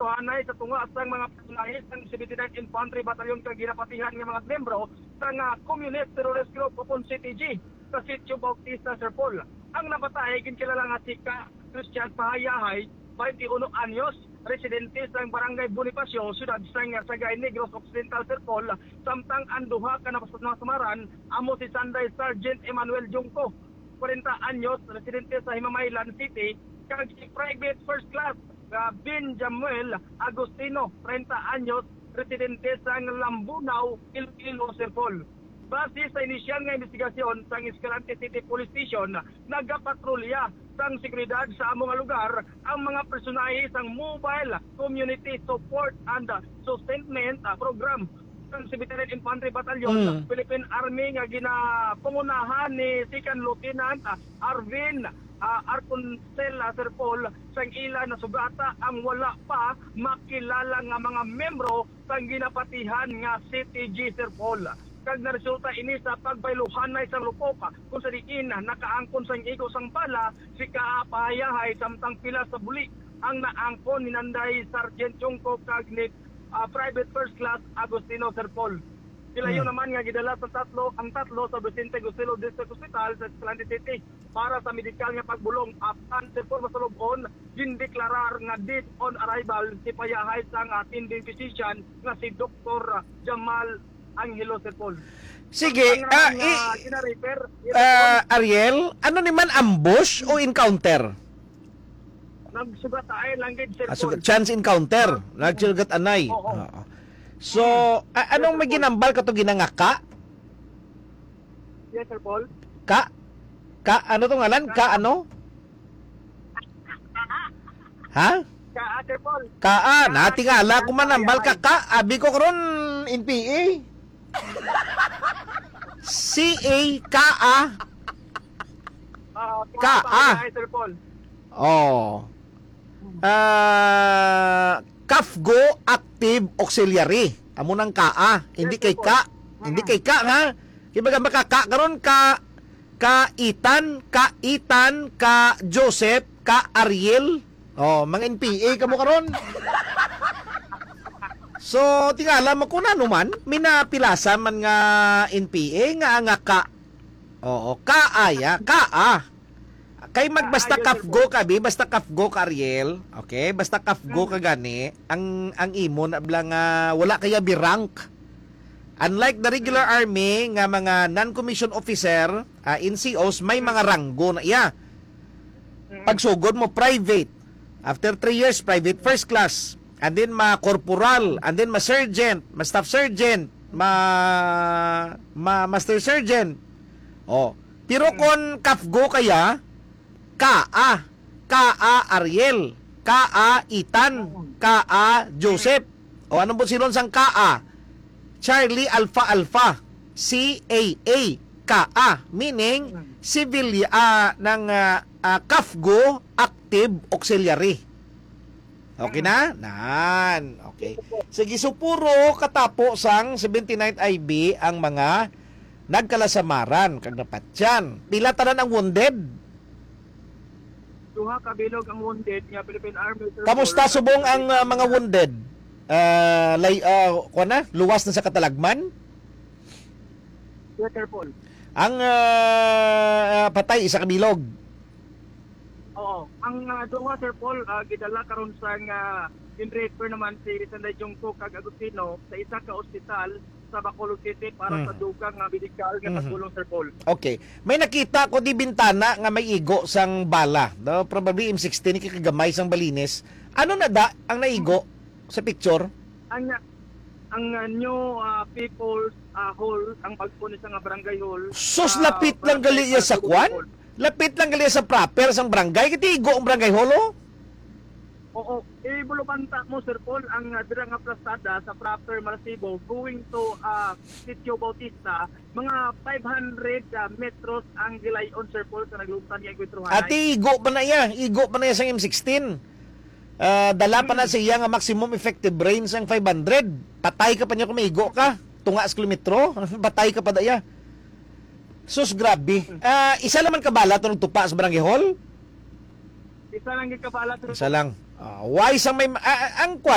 luhanay sa tunga sang mga personahe sang 79th Infantry Battalion kag ginapatihan nga mga membro sa Communist Terrorist Group upon CTG sa Sitio Bautista, Sir Paul. Ang napatay kinkilala nga si Christian Pahayahay, 21 anyos, residente sa Barangay Bonifacio, siyudad sang Sagay Negros Occidental, Sir Paul. Samtang ang duha ka napasamaran amo si Sunday Sergeant Emmanuel Jungko, 40 anyos, residente sa Himamaylan City, kag si Private First Class Benjamuel Agustino, 30 anyos, residente sa Lambunaw, Iloilo, Sir Paul. Base sa inisyal nga investigasyon sa Escalante City Police Station, nagapatrolya sang seguridad sa among lugar ang mga personahe sang Mobile Community Support and Sustainment Program ng 79th Infantry Battalion, Philippine Army nga ginapangunahan ni Second Lieutenant Arvin Arconcel, Sir Paul, sang ila na sugata ang wala pa makilala nga mga membro sang ginapatihan nga CTG, Sir Paul. Kag naresulta ini sa pagbayluhanay sang lupoka kung sa diin nakaangkon sang igo sang bala si Kaapahayahay samtang pila sa buli ang naangkon ni Nanday Sergeant Jungko kag ni Private First Class Agustino, Sir Paul. Sila yun naman nga gidala sa ang tatlo sa Vicente Gusilo District Hospital sa Escalante City para sa medikal nga pagbulong. After Sir Paul masulog-on, gindeklarar nga dead on arrival si Payahay sang attending physician nga si Dr. Jamal Angelo, Sir Paul. Sige, Ariel, ano naman, ambush o encounter? Nagsugat ay langgit, Sir Paul. Chance encounter, nagsugat anay. So, anong may ginambal ka to ginangaka? Yes, Sir Paul. Ka, ano to ngalan? Ka ano? Ha? Sir Paul. Natingala ko man ambal ka, abi ko karon NPA. CA, Sir Paul. Kafgo Active Auxiliary. Amo nang hindi kay Hindi kay nga. Kibaga makaka karon Kaitan, ka Joseph, ka Ariel. Mga NPA kamo karon. So, tingala mo kung ano man, minapilasa man nga NPA nga ka. Kay magbasta kafgo ka, basta kafgo ka, Ariel. Okay? Basta kafgo ka gani, ang imo na blang wala kaya bi-rank. Unlike the regular army nga mga non-commissioned officer, NCOs, may mga ranggo na iya. Pagsugod mo, private. After 3 years, private first class. And then ma-corporal, and then ma-sergeant, ma-staff sergeant, ma-master sergeant. Pero kung kafgo kaya, ka Ariel, ka Itan, ka Joseph. Ano po silon sang ka? Charlie Alpha Alpha, CAA, ka, meaning civilian ng kafgo Active Auxiliary. Okay na? Okay. Sige, so puro katapo sang 79th IB ang mga nagkalasamaran kag napatyan. Pila tanan ang wounded? Duha ka bilog ang wounded nga Philippine Army. Kamusta subong ang mga wounded? Luwas na sa katalagman? Yes, Sir Paul. Ang patay isa ka bilog. Oo. Ang duha, Sir Paul, gidala karon sa in-refer naman si Sunday Jungko kag Agustino sa isa ka ospital sa Bacolod City para sa dugang medikal nga pagbulong, Sir Paul. Okay. May nakita ko di bintana nga may igo sang bala. No? Probably M16 kagamay sang balines. Ano na da ang naigo sa picture? Ang new People's Hall, ang pagpunis sa barangay hall. Sus, lapit lang gali sa kwan? Lapit lang gali sa proper sang barangay. Kitigo ang barangay hall, Oo. Ibulubanta mo, Sir Paul, ang dira nga plastada sa proper Marasibo going to Sitio Bautista. Mga 500 metros ang gilayon, Sir Paul, sa naglumtan niya Igwitruhanay. At igo pa na iya. Igo pa na iya sa M16. Dala pa na siya nga maximum effective range ang 500. Patay ka pa niya kung may igo ka. Tunga sa kilometro. Patay ka pa daya. Sus, grabe. Isa naman kabala ito tupa sa barangay hall? Isa lang gikabala, Sir Paul. Isa lang. Why sa may ang